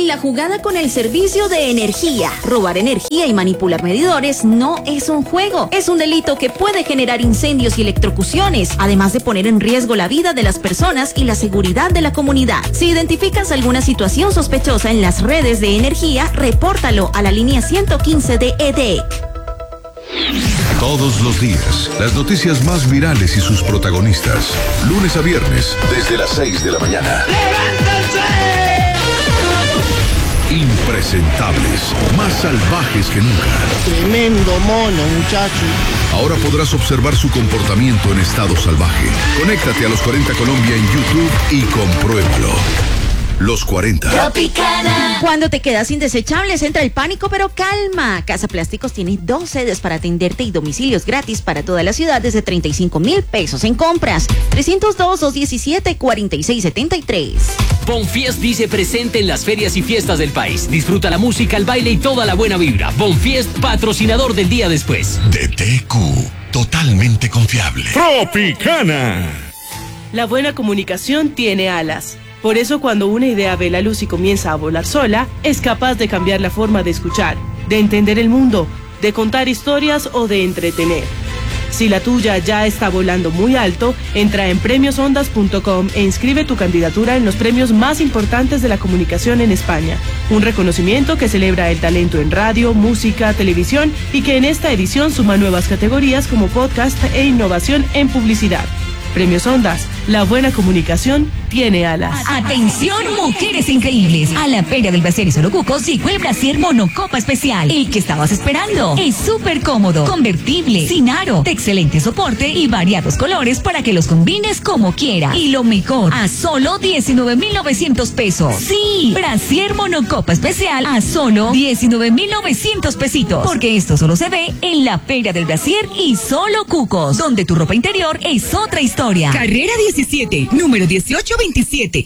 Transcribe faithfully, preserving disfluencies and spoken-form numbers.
la jugada con el servicio de energía. Robar energía y manipular medidores no es un juego. Es un delito que puede generar incendios y electrocuciones, además de poner en riesgo la vida de las personas y la seguridad de la comunidad. Si identificas alguna situación sospechosa en las redes de energía, repórtalo a la línea ciento quince de E D E C. Todos los días, las noticias más virales y sus protagonistas. Lunes a viernes, desde las seis de la mañana. ¡Levántense! Impresentables, más salvajes que nunca. Tremendo mono, muchacho. Ahora podrás observar su comportamiento en estado salvaje. Conéctate a Los cuarenta Colombia en YouTube y compruébalo. Los cuarenta. Tropicana. Cuando te quedas sin desechables entra el pánico, pero calma. Casa Plásticos tiene dos sedes para atenderte y domicilios gratis para toda la ciudad desde treinta y cinco mil pesos en compras. trescientos dos, doscientos diecisiete, cuarenta y seis setenta y tres. Bonfiest dice presente en las ferias y fiestas del país. Disfruta la música, el baile y toda la buena vibra. Bonfiest, patrocinador del día después. D T Q, totalmente confiable. Tropicana. La buena comunicación tiene alas. Por eso cuando una idea ve la luz y comienza a volar sola, es capaz de cambiar la forma de escuchar, de entender el mundo, de contar historias o de entretener. Si la tuya ya está volando muy alto, entra en premios ondas punto com e inscribe tu candidatura en los premios más importantes de la comunicación en España. Un reconocimiento que celebra el talento en radio, música, televisión y que en esta edición suma nuevas categorías como podcast e innovación en publicidad. Premios Ondas, la buena comunicación tiene alas. Atención, mujeres increíbles. A la Feria del Brasier y Solo Cucos llegó el Brasier Monocopa Especial. El que estabas esperando. Es súper cómodo, convertible, sin aro, de excelente soporte y variados colores para que los combines como quiera. Y lo mejor, a solo diecinueve mil novecientos pesos. Sí, Brasier Monocopa Especial a solo diecinueve mil novecientos pesitos. Porque esto solo se ve en la Feria del Brasier y Solo Cucos, donde tu ropa interior es otra historia. Carrera diecisiete, número dieciocho veintisiete.